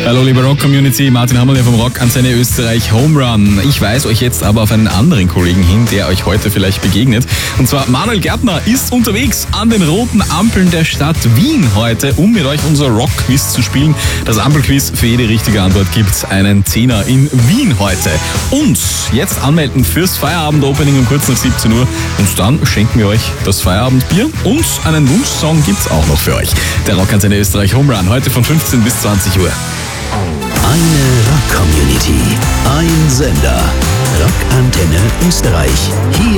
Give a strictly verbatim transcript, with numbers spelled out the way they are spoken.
Hallo liebe Rock-Community, Martin Hammerl hier vom Rockantenne Österreich Home Run. Ich weise euch jetzt aber auf einen anderen Kollegen hin, der euch heute vielleicht begegnet. Und zwar Manuel Gärtner ist unterwegs an den roten Ampeln der Stadt Wien heute, um mit euch unser Rock-Quiz zu spielen. Das Ampelquiz, für jede richtige Antwort gibt's einen Zehner in Wien heute. Und jetzt anmelden fürs Feierabend-Opening um kurz nach siebzehn Uhr. Und dann schenken wir euch das Feierabendbier und einen Wunschsong gibt's auch noch für euch. Der Rockantenne Österreich Home Run, heute von fünfzehn bis zwanzig Uhr. Eine Rock-Community, ein Sender. Rockantenne Österreich. Hier